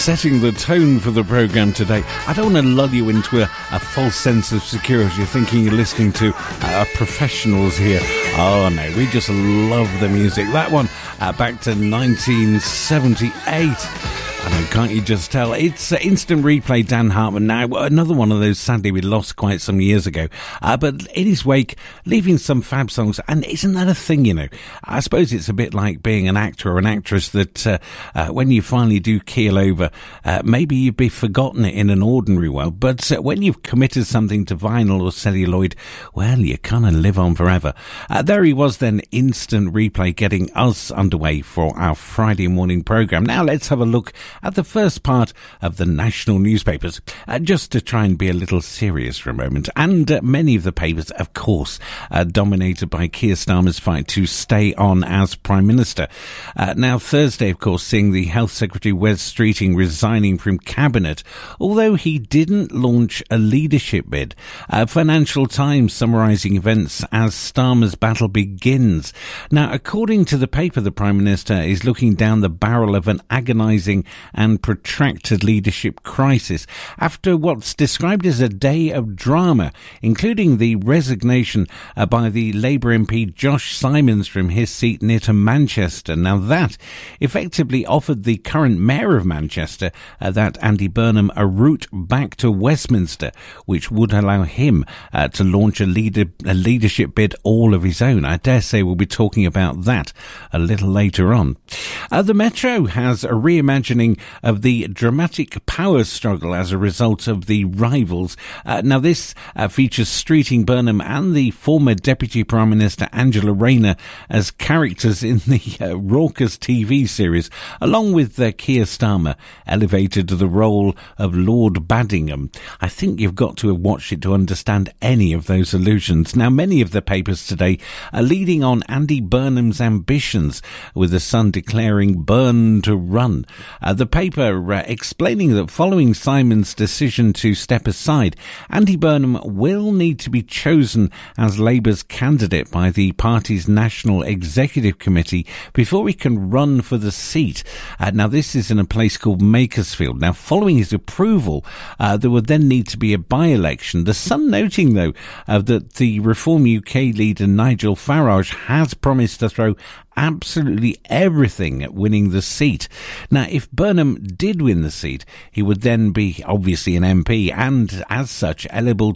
setting the tone for the programme today. I don't want to lull you into a false sense of security, thinking you're listening to professionals here. Oh no, we just love the music. That one back to 1978. I know, can't you just tell? It's Instant Replay, Dan Hartman. Now, another one of those, sadly, we lost quite some years ago. But in his wake, leaving some fab songs. And isn't that a thing, you know? I suppose it's a bit like being an actor or an actress that when you finally do keel over, maybe you'd be forgotten in an ordinary world. But when you've committed something to vinyl or celluloid, well, you kind of live on forever. There he was then, Instant Replay, getting us underway for our Friday morning programme. Now, let's have a look at the first part of the national newspapers, just to try and be a little serious for a moment. And many of the papers, of course, dominated by Keir Starmer's fight to stay on as Prime Minister. Now, Thursday, of course, seeing the Health Secretary Wes Streeting resigning from Cabinet, although he didn't launch a leadership bid. Financial Times summarising events as Starmer's battle begins. Now, according to the paper, the Prime Minister is looking down the barrel of an agonising and protracted leadership crisis after what's described as a day of drama, including the resignation by the Labour MP Josh Simons from his seat near to Manchester. Now that effectively offered the current Mayor of Manchester, that Andy Burnham, a route back to Westminster, which would allow him to launch a leadership bid all of his own. I dare say we'll be talking about that a little later on. The Metro has a reimagining of the dramatic power struggle as a result of the rivals. Now this features Streeting, Burnham and the former Deputy Prime Minister Angela Rayner as characters in the raucous TV series, along with Keir Starmer elevated to the role of Lord Baddingham. I think you've got to have watched it to understand any of those allusions. Now many of the papers today are leading on Andy Burnham's ambitions, with the Sun declaring burn to run. The paper explaining that following Simon's decision to step aside, Andy Burnham will need to be chosen as Labour's candidate by the party's National Executive Committee before he can run for the seat. Now this is in a place called Makersfield. Now following his approval, there would then need to be a by-election. The Sun noting though that the Reform UK leader Nigel Farage has promised to throw absolutely everything at winning the seat. Now, if Burnham did win the seat, he would then be obviously an MP and, as such, eligible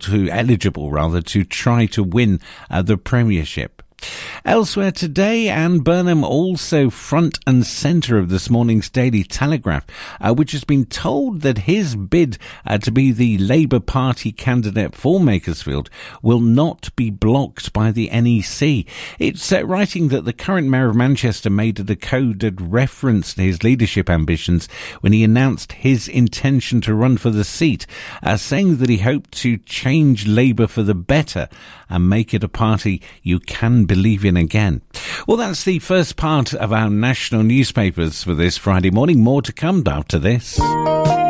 to try to win the premiership. Elsewhere today, and Burnham also front and centre of this morning's Daily Telegraph, which has been told that his bid to be the Labour Party candidate for Makersfield will not be blocked by the NEC. It's writing that the current Mayor of Manchester made a decoded reference to his leadership ambitions when he announced his intention to run for the seat, saying that he hoped to change Labour for the better and make it a party you can believe in again. Well, that's the first part of our national newspapers for this Friday morning. More to come after this.